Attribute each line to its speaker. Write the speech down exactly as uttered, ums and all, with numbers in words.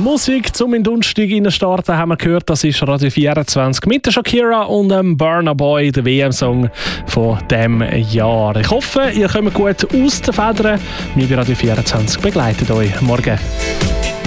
Speaker 1: Musik zum in Donnerstag starten, haben wir gehört, das ist Radio vierundzwanzig mit der Shakira und dem Burna Boy, der W M-Song von diesem Jahr. Ich hoffe, ihr kommt gut aus den Federn. Wir bei Radio vierundzwanzig begleiten euch morgen.